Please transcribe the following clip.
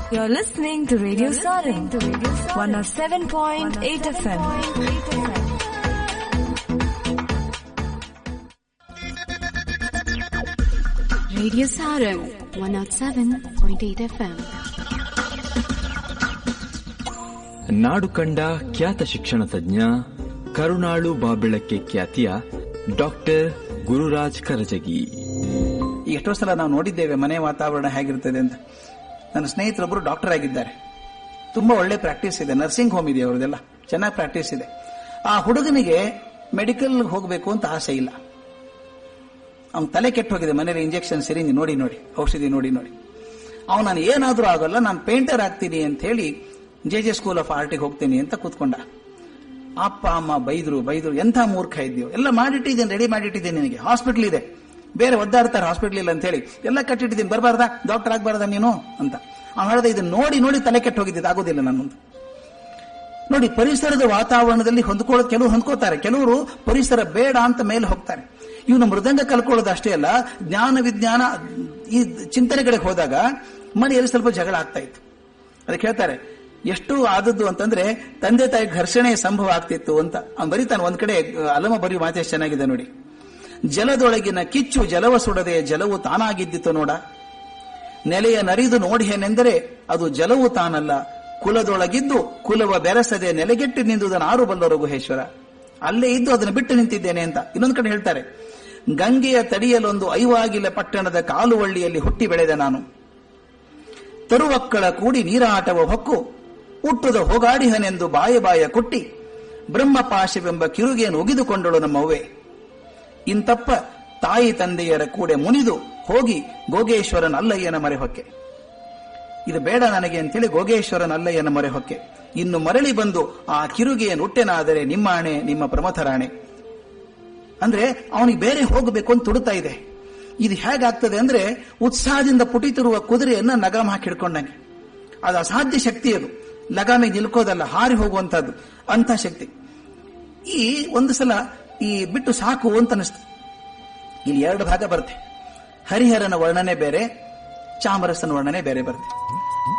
You're listening to Radio Sarin, 107.8 FM. Radio Sarin, 107.8 FM. ನಾಡು ಕಂಡ ಖ್ಯಾತ ಶಿಕ್ಷಣ ತಜ್ಞ, ಕರುಣಾಳು ಬಾಬೆಳಕ್ಕೆ ಖ್ಯಾತಿಯ ಡಾಕ್ಟರ್ ಗುರುರಾಜ್ ಕರಜಗಿ. ಎಷ್ಟೋ ಸಲ ನಾವು ನೋಡಿದ್ದೇವೆ ಮನೆ ವಾತಾವರಣ ಹೇಗಿರ್ತದೆ ಅಂತ. ನನ್ನ ಸ್ನೇಹಿತರೊಬ್ಬರು ಡಾಕ್ಟರ್ ಆಗಿದ್ದಾರೆ. ತುಂಬಾ ಒಳ್ಳೆ ಪ್ರಾಕ್ಟೀಸ್ ಇದೆ, ನರ್ಸಿಂಗ್ ಹೋಮ್ ಇದೆ ಅವ್ರದೆಲ್ಲ, ಚೆನ್ನಾಗಿ ಪ್ರಾಕ್ಟೀಸ್ ಇದೆ. ಆ ಹುಡುಗನಿಗೆ ಮೆಡಿಕಲ್ ಹೋಗಬೇಕು ಅಂತ ಆಸೆ ಇಲ್ಲ. ಅವನ ತಲೆ ಕೆಟ್ಟು ಹೋಗಿದೆ, ಮನೇಲಿ ಇಂಜೆಕ್ಷನ್ ಸಿರಿಂಜ್ ನೋಡಿ ನೋಡಿ, ಔಷಧಿ ನೋಡಿ ನೋಡಿ. ಅವನು ನಾನು ಏನಾದ್ರೂ ಆಗೋಲ್ಲ, ನಾನು ಪೇಂಟರ್ ಆಗ್ತೀನಿ ಅಂತ ಹೇಳಿ ಜೆ ಸ್ಕೂಲ್ ಆಫ್ ಆರ್ಟಿಗೆ ಹೋಗ್ತೀನಿ ಅಂತ ಕೂತ್ಕೊಂಡ. ಅಪ್ಪ ಅಮ್ಮ ಬೈದ್ರು, ಎಂಥ ಮೂರ್ಖ ಇದ್ದೀವಿ, ಎಲ್ಲ ಮಾಡಿಟ್ಟಿದ್ದೇನೆ, ರೆಡಿ ಮಾಡಿಟ್ಟಿದ್ದೇನೆ, ನಿನಗೆ ಹಾಸ್ಪಿಟಲ್ ಇದೆ, ಬೇರೆ ಒದ್ದಾಡ್ತಾರೆ ಹಾಸ್ಪಿಟಲ್ ಇಲ್ಲ ಅಂತ ಹೇಳಿ ಎಲ್ಲ ಕಟ್ಟಿಟ್ಟಿದ್ದೀನಿ, ಬರಬಾರ್ದಾ, ಡಾಕ್ಟರ್ ಆಗ್ಬಾರ್ದ ನೀನು ಅಂತ. ಅವ್ನು ಹೇಳ್ದ, ಇದನ್ನ ನೋಡಿ ನೋಡಿ ತಲೆ ಕೆಟ್ಟು ಹೋಗಿದ್ದಿದ್ದು, ಆಗೋದಿಲ್ಲ ನನ್ನೊಂದು. ನೋಡಿ, ಪರಿಸರದ ವಾತಾವರಣದಲ್ಲಿ ಹೊಂದ್ಕೊಳ್ಳೋದು ಕೆಲವರು ಹೊಂದ್ಕೋತಾರೆ, ಕೆಲವರು ಪರಿಸರ ಬೇಡ ಅಂತ ಮೇಲೆ ಹೋಗ್ತಾರೆ. ಇವನು ಮೃದಂಗ ಕಲ್ಕೊಳ್ಳೋದು ಅಷ್ಟೇ ಅಲ್ಲ, ಜ್ಞಾನ ವಿಜ್ಞಾನ ಈ ಚಿಂತನೆಗಳಿಗೆ ಹೋದಾಗ ಮನೆಯಲ್ಲಿ ಸ್ವಲ್ಪ ಜಗಳ ಆಗ್ತಾ ಇತ್ತು. ಅದಕ್ಕೆ ಹೇಳ್ತಾರೆ, ಎಷ್ಟು ಆದದ್ದು ಅಂತಂದ್ರೆ ತಂದೆ ತಾಯಿ ಘರ್ಷಣೆ ಸಂಭವ ಆಗ್ತಿತ್ತು ಅಂತ. ಅವ್ನು ಬರೀತಾನೆ ಒಂದ್ ಕಡೆ, ಅಲಮ ಬರೆಯುವ ಮಾತೆ ಚೆನ್ನಾಗಿದೆ ನೋಡಿ. ಜಲದೊಳಗಿನ ಕಿಚ್ಚು ಜಲವ ಸುಡದೆ ಜಲವು ತಾನಾಗಿದ್ದಿತು ನೋಡ, ನೆಲೆಯ ನರಿದು ನೋಡಿಹೇನೆಂದರೆ ಅದು ಜಲವು ತಾನಲ್ಲ, ಕುಲದೊಳಗಿದ್ದು ಕುಲವ ಬೆರೆಸದೆ ನೆಲೆಗೆಟ್ಟು ನಿಂದುದನ್ನು ಆರು ಬಲ್ಲರು ಗುಹೇಶ್ವರ. ಅಲ್ಲೇ ಇದ್ದು ಅದನ್ನು ಬಿಟ್ಟು ನಿಂತಿದ್ದೇನೆ ಅಂತ. ಇನ್ನೊಂದು ಕಡೆ ಹೇಳ್ತಾರೆ, ಗಂಗೆಯ ತಡಿಯಲೊಂದು ಐವಾಗಿಲ ಪಟ್ಟಣದ ಕಾಲುವಳ್ಳಿಯಲ್ಲಿ ಹುಟ್ಟಿ ಬೆಳೆದ ನಾನು, ತರುವಕ್ಕಳ ಕೂಡಿ ನೀರಾಟವ ಹೊಕ್ಕು ಹುಟ್ಟುದ ಹೋಗಾಡಿಹನೆಂದು ಬಾಯ ಕುಟ್ಟಿ ಬ್ರಹ್ಮಪಾಶವೆಂಬ ಕಿರುಗೆಯನ್ನು ಒಗಿದುಕೊಂಡಳು ನಮ್ಮವ್ವೆ. ಇಂತಪ್ಪ ತಾಯಿ ತಂದೆಯರ ಕೂಡೆ ಮುನಿದು ಹೋಗಿ ಗೋಗೇಶ್ವರನ ಅಲ್ಲಯ್ಯನ ಮೊರೆ ಹೊಕ್ಕೆ. ಇದು ಬೇಡ ನನಗೆ ಅಂತೇಳಿ ಗೋಗೇಶ್ವರನ ಅಲ್ಲಯ್ಯನ ಮೊರೆ ಹೊಕ್ಕೆ. ಇನ್ನು ಮರಳಿ ಬಂದು ಆ ಕಿರುಗೆಯನ್ನು ಹುಟ್ಟೆನಾದರೆ ನಿಮ್ಮ ಆಣೆ, ನಿಮ್ಮ ಪ್ರಮಥರಾಣೆ. ಅಂದ್ರೆ ಅವನಿಗೆ ಬೇರೆ ಹೋಗಬೇಕು ಅಂತ ತುಡುತ್ತಾ ಇದೆ. ಇದು ಹೇಗಾಗ್ತದೆ ಅಂದ್ರೆ, ಉತ್ಸಾಹದಿಂದ ಪುಟಿತಿರುವ ಕುದುರೆಯನ್ನ ಲಗಾಮ ಹಾಕಿ ಹಿಡ್ಕೊಂಡಂಗೆ. ಅದು ಅಸಾಧ್ಯ ಶಕ್ತಿ, ಅದು ಲಗಾಮಿಗೆ ನಿಲ್ಕೋದಲ್ಲ, ಹಾರಿ ಹೋಗುವಂತಹದ್ದು, ಅಂತ ಶಕ್ತಿ. ಈ ಒಂದು ಸಲ ಈ ಬಿಟ್ಟು ಸಾಕು ಅಂತ ಅನಿಸ್ತು. ಇಲ್ಲಿ ಎರಡು ಭಾಗ ಬರುತ್ತೆ. ಹರಿಹರನ ವರ್ಣನೆ ಬೇರೆ, ಚಾಮರಸನ ವರ್ಣನೆ ಬೇರೆ ಬರುತ್ತೆ.